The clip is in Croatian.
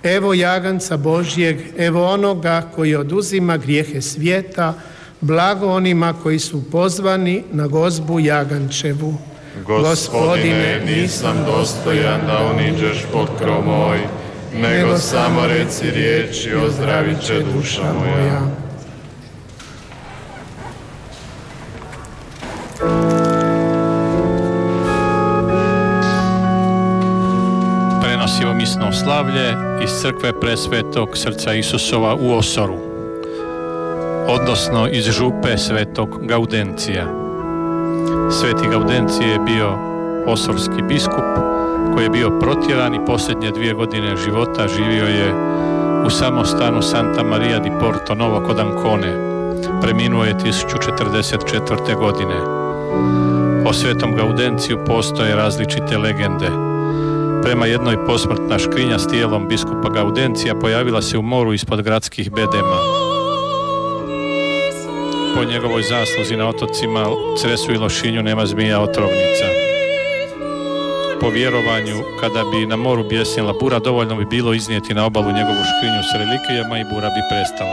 Evo jaganca Božjeg, evo onoga koji oduzima grijehe svijeta, blago onima koji su pozvani na gozbu jagančevu. Gospodine, nisam dostojan da uniđeš pod krov moj, nego samo reci riječ i ozdravit će duša moja. Prenosimo misno slavlje iz crkve Presvetog srca Isusova u Osoru, odnosno iz župe Svetog Gaudencija. Sveti Gaudencije je bio osorski biskup koji je bio protjeran i posljednje 2 godine života živio je u samostanu Santa Maria di Porto Novo kod Ancone. Preminuo je 1044. godine. O Svetom Gaudenciju postoje različite legende. Prema jednoj posmrtna škrinja s tijelom biskupa Gaudencija pojavila se u moru ispod gradskih bedema. Po njegovoj zasluzi na otocima Cresu i Lošinju nema zmija otrovnica. Po vjerovanju, kada bi na moru bjesnila bura, dovoljno bi bilo iznijeti na obalu njegovu škrinju s relikvijama i bura bi prestala.